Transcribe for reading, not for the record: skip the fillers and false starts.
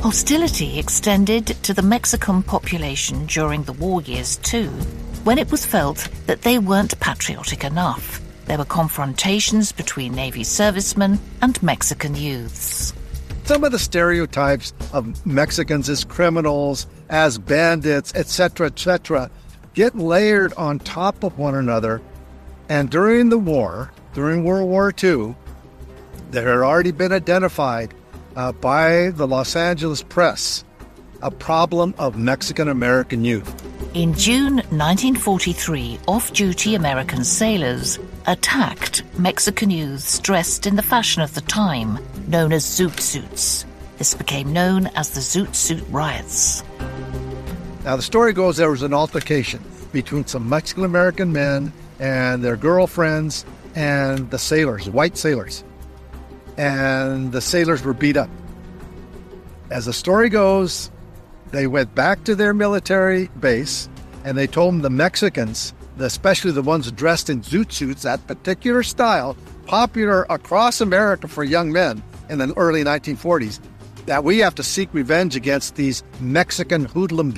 Hostility extended to the Mexican population during the war years too, when it was felt that they weren't patriotic enough. There were confrontations between Navy servicemen and Mexican youths. Some of the stereotypes of Mexicans as criminals, as bandits, etc., get layered on top of one another. And during the war, during World War II, there had already been identified by the Los Angeles press a problem of Mexican-American youth. In June 1943, off-duty American sailors attacked Mexican youths dressed in the fashion of the time, known as zoot suits. This became known as the Zoot Suit Riots. Now, the story goes there was an altercation between some Mexican-American men and their girlfriends and the sailors, white sailors. And the sailors were beat up. As the story goes, they went back to their military base and they told them the Mexicans, especially the ones dressed in zoot suits, that particular style, popular across America for young men in the early 1940s, that we have to seek revenge against these Mexican hoodlum